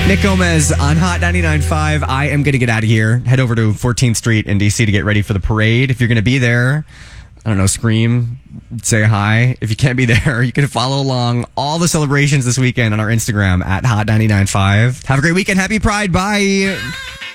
Nick Gomez on Hot 99.5. I am going to get out of here. Head over to 14th Street in DC to get ready for the parade. If you're going to be there, I don't know, scream, say hi. If you can't be there, you can follow along all the celebrations this weekend on our Instagram at Hot 99.5. Have a great weekend. Happy Pride. Bye.